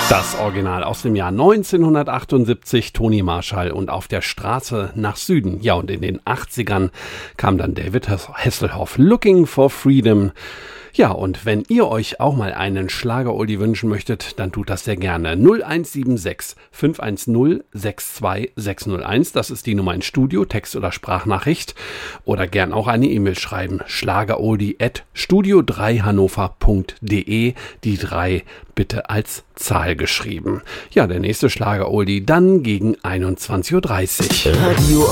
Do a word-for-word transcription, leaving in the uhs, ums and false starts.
Das Original aus dem Jahr neunzehnhundertachtundsiebzig, Toni Marshall und Auf der Straße nach Süden. Ja, und in den achtzigern kam dann David Hasselhoff, Looking for Freedom. Ja, und wenn ihr euch auch mal einen Schlager-Oldie wünschen möchtet, dann tut das sehr gerne. null eins sieben sechs fünf eins null sechs zwei sechs null eins, das ist die Nummer ins Studio, Text- oder Sprachnachricht. Oder gern auch eine E-Mail schreiben, schlageroldie at studio drei hannover punkt de, die drei bitte als Zahl geschrieben. Ja, der nächste Schlager-Oldie dann gegen einundzwanzig Uhr dreißig. Radio